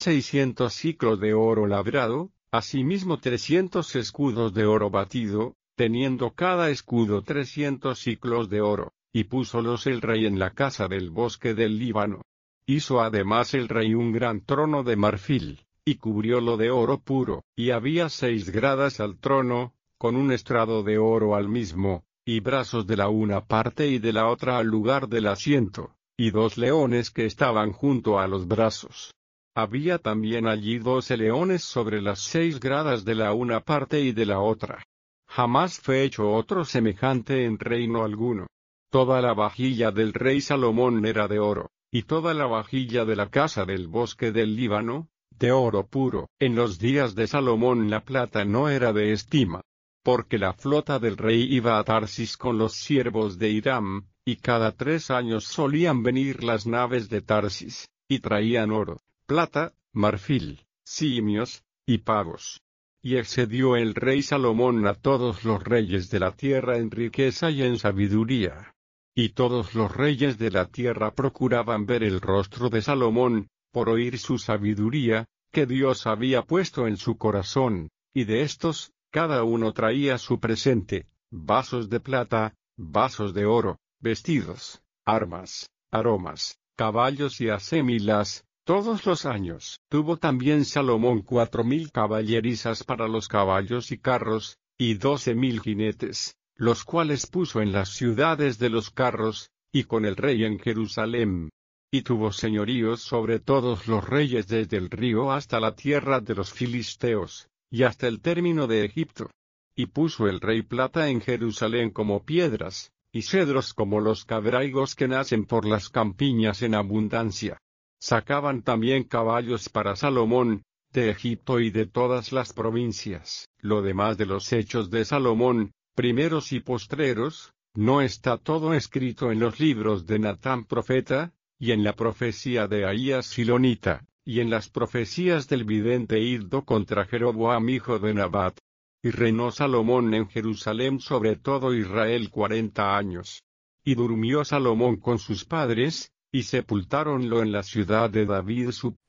600 siclos de oro labrado, asimismo 300 escudos de oro batido, teniendo cada escudo 300 siclos de oro, y púsolos el rey en la casa del bosque del Líbano. Hizo además el rey un gran trono de marfil, y cubriólo de oro puro, y había 6 gradas al trono, con un estrado de oro al mismo, y brazos de la una parte y de la otra al lugar del asiento, y 2 leones que estaban junto a los brazos. Había también allí 12 leones sobre las 6 gradas de la una parte y de la otra. Jamás fue hecho otro semejante en reino alguno. Toda la vajilla del rey Salomón era de oro, y toda la vajilla de la casa del bosque del Líbano, de oro puro. En los días de Salomón la plata no era de estima, porque la flota del rey iba a Tarsis con los siervos de Hiram, y cada 3 años solían venir las naves de Tarsis, y traían oro, plata, marfil, simios, y pavos. Y excedió el rey Salomón a todos los reyes de la tierra en riqueza y en sabiduría. Y todos los reyes de la tierra procuraban ver el rostro de Salomón, por oír su sabiduría, que Dios había puesto en su corazón, y de estos, cada uno traía su presente, vasos de plata, vasos de oro, vestidos, armas, aromas, caballos y acémilas, todos los años. Tuvo también Salomón 4000 caballerizas para los caballos y carros, y 12,000 jinetes, los cuales puso en las ciudades de los carros, y con el rey en Jerusalén. Y tuvo señoríos sobre todos los reyes desde el río hasta la tierra de los filisteos, y hasta el término de Egipto. Y puso el rey plata en Jerusalén como piedras, y cedros como los cabraigos que nacen por las campiñas en abundancia. Sacaban también caballos para Salomón, de Egipto y de todas las provincias. Lo demás de los hechos de Salomón, primeros y postreros, ¿no está todo escrito en los libros de Natán profeta, y en la profecía de Ahías silonita, y en las profecías del vidente Iddo contra Jeroboam hijo de Nabat? Y reinó Salomón en Jerusalén sobre todo Israel 40 años. Y durmió Salomón con sus padres, y sepultáronlo en la ciudad de David su